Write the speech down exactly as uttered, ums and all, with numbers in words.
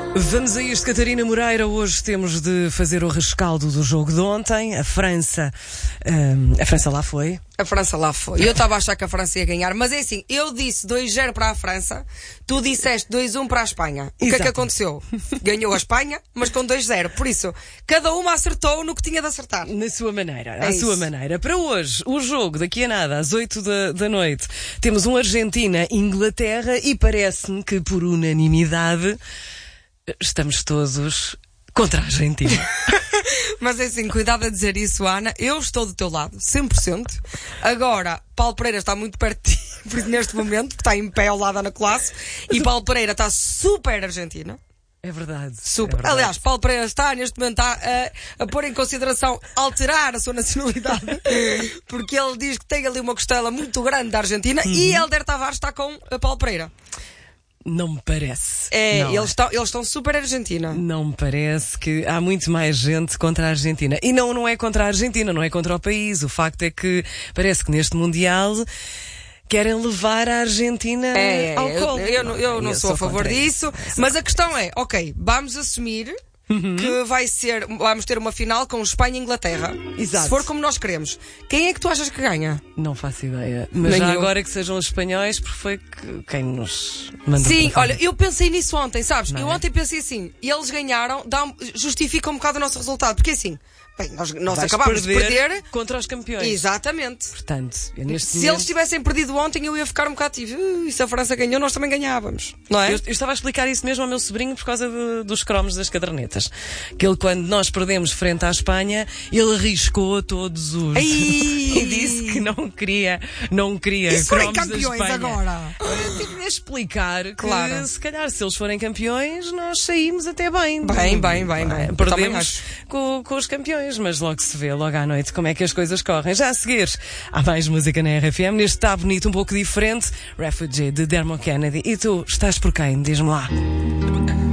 Vamos a isto, Catarina Moreira. Hoje temos de fazer o rescaldo do jogo de ontem. A França, hum, a França lá foi. A França lá foi. Eu estava a achar que a França ia ganhar, mas é assim, eu disse dois zero para a França, tu disseste dois um para a Espanha. O que é que aconteceu? Ganhou a Espanha, mas com dois zero. Por isso, cada uma acertou no que tinha de acertar. Na sua maneira, É à isso. sua maneira. Para hoje, o jogo, daqui a nada, às oito da, da noite, temos um Argentina-Inglaterra e parece-me que, por unanimidade, estamos todos contra a Argentina. Mas é assim, cuidado a dizer isso, Ana. Eu estou do teu lado, cem por cento. Agora, Paulo Pereira está muito perto de ti, por isso, neste momento, porque está em pé ao lado da Ana Classe. E Paulo Pereira está super argentino. É verdade. Super. É verdade. Aliás, Paulo Pereira está, neste momento, a, a, a pôr em consideração alterar a sua nacionalidade. Porque ele diz que tem ali uma costela muito grande da Argentina. Uhum. E Hélder Tavares está com a Paulo Pereira. Não me parece. É, Não. eles estão, eles estão super Argentina. Não me parece que há muito mais gente contra a Argentina. E não, não é contra a Argentina, não é contra o país. O facto é que parece que neste Mundial querem levar a Argentina É, é, ao eu, colo. eu, não- eu não sou a favor contra disso. isso. Mas a questão é, ok, vamos assumir que vai ser, vamos ter uma final com Espanha e Inglaterra. Exato. Se for como nós queremos, quem é que tu achas que ganha? Não faço ideia. Mas Nem já eu. agora que sejam os espanhóis, porque foi que, quem nos mandou. Sim, para olha, fora. eu pensei nisso ontem, sabes? Não eu é? ontem pensei assim, e eles ganharam, dá, um- justifica um bocado o nosso resultado, porque assim, bem, nós, nós Vais acabámos perder de perder. contra os campeões. Exatamente. Portanto, eu neste Se momento... eles tivessem perdido ontem, eu ia ficar um bocado tipo, "Uh, e se a França ganhou, nós também ganhávamos. Não é? Eu, eu estava a explicar isso mesmo ao meu sobrinho por causa de- dos cromos das cadernetas. Que ele, quando nós perdemos frente à Espanha, ele arriscou todos os... Ai! e disse que não queria, não queria E se forem cromos da campeões Espanha. agora? Eu tive de explicar que, Claro. se calhar, se eles forem campeões, nós saímos até bem. Bem, bem, bem, bem. Eu também Perdemos acho. com, com os campeões, mas logo se vê, logo à noite, como é que as coisas correm. Já a seguir, há mais música na R F M. Neste Está Bonito, um pouco diferente. Refugee, de Dermot Kennedy. E tu, estás por quem? Diz-me lá.